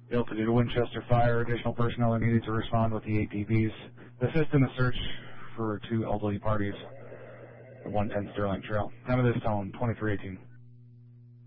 Due to Winchester Fire, additional personnel are needed to respond with the ATVs. The assist in the search for two elderly parties at 110 Sterling Trail. Time of this tone, 2318.